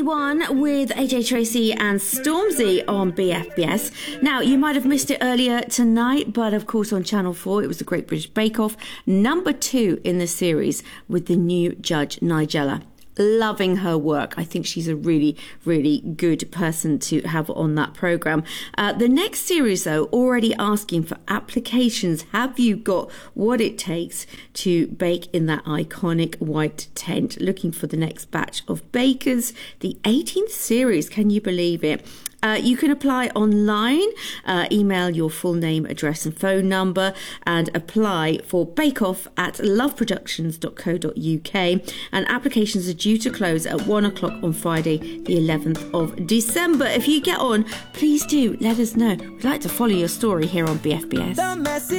21 with AJ Tracy and Stormzy on BFBS. Now, you might have missed it earlier tonight, but of course on Channel 4, it was the Great British Bake Off, number 2 in the series with the new judge, Nigella. Loving her work. I think she's a really, really good person to have on that programme. The next series, though, already asking for applications. Have you got what it takes to bake in that iconic white tent? Looking for the next batch of bakers. The 18th series, can you believe it? You can apply online, email your full name, address and phone number and apply for Bake Off at loveproductions.co.uk, and applications are due to close at 1 o'clock on Friday the 11th of December. If you get on, please do let us know. We'd like to follow your story here on BFBS.